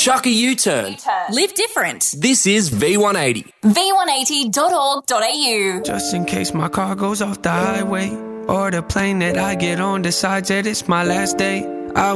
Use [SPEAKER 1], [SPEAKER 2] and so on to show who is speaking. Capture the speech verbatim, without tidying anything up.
[SPEAKER 1] Chuck a U-turn.
[SPEAKER 2] Live different.
[SPEAKER 1] This is V one eighty.
[SPEAKER 2] v one eighty dot org dot a u.
[SPEAKER 3] Just in case my car goes off the highway, or the plane that I get on decides that it's my last day.